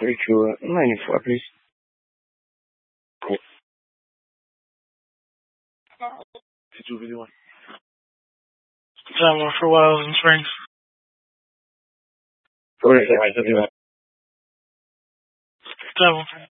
Ritual 94, please. Video. Traveling for a while in Springs. Traveling for